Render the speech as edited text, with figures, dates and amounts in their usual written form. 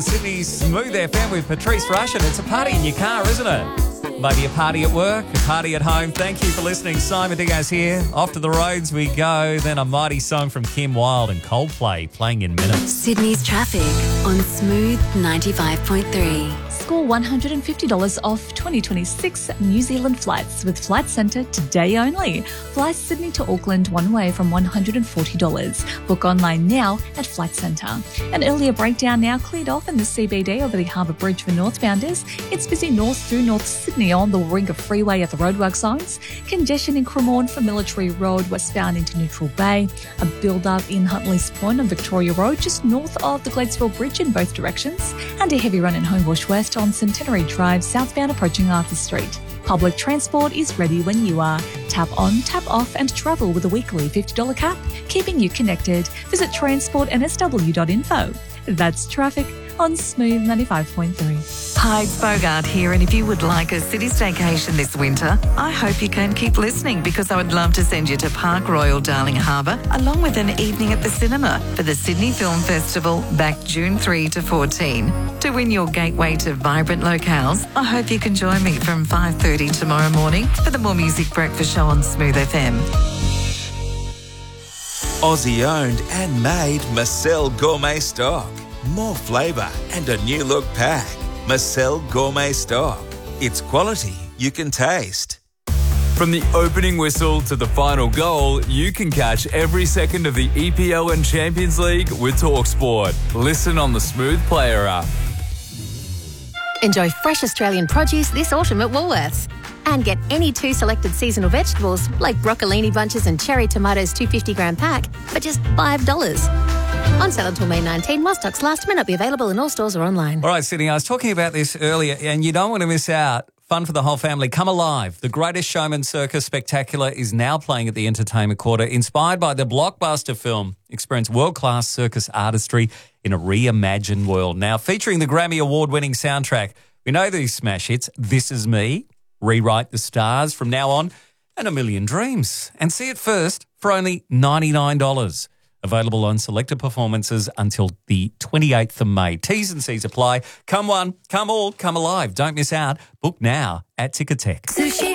Sydney's Smooth FM with Patrice Rushen. It's a party in your car, isn't it? Maybe a party at work, a party at home. Thank you for listening. Simon Diaz here. Off to the roads we go. Then a mighty song from Kim Wilde and Coldplay playing in minutes. Sydney's traffic on Smooth 95.3. Score $150 off 2026 New Zealand flights with Flight Centre today only. Fly Sydney to Auckland one way from $140. Book online now at Flight Centre. An earlier breakdown now cleared off in the CBD over the Harbour Bridge for northbounders. It's busy north through North Sydney on the Warringah Freeway at the roadwork signs. Congestion in Cremorne from Military Road westbound into Neutral Bay. A build-up in Huntleys Point on Victoria Road just north of the Gladesville Bridge in both directions. And a heavy run in Homebush West on Centenary Drive southbound approaching Arthur Street. Public transport is ready when you are. Tap on, tap off and travel with a weekly $50 cap, keeping you connected. Visit transportnsw.info. That's traffic on Smooth 95.3. Hi, it's Bogart here, and if you would like a city staycation this winter, I hope you can keep listening because I would love to send you to Park Royal Darling Harbour along with an evening at the cinema for the Sydney Film Festival back June 3 to 14. To win your gateway to vibrant locales, I hope you can join me from 5:30 tomorrow morning for the More Music Breakfast Show on Smooth FM. Aussie owned and made Marcel Gourmet Stock. More flavour and a new look pack. Marcel Gourmet Stock. It's quality you can taste. From the opening whistle to the final goal, you can catch every second of the EPL and Champions League with TalkSport. Listen on the Smooth Player app. Enjoy fresh Australian produce this autumn at Woolworths. And get any two selected seasonal vegetables like broccolini bunches and cherry tomatoes 250-gram pack for just $5. On sale until May 19, while stocks last, may not be available in all stores or online. All right, Sydney, I was talking about this earlier, and you don't want to miss out. Fun for the whole family. Come Alive. The Greatest Showman Circus Spectacular is now playing at the Entertainment Quarter. Inspired by the blockbuster film, experience world-class circus artistry in a reimagined world. Now, featuring the Grammy Award-winning soundtrack, we know these smash hits, This Is Me, Rewrite the Stars from now on, and A Million Dreams. And see it first for only $99. Available on selected performances until the 28th of May. T's and C's apply. Come one, come all, come alive. Don't miss out. Book now at Ticketek. Sushi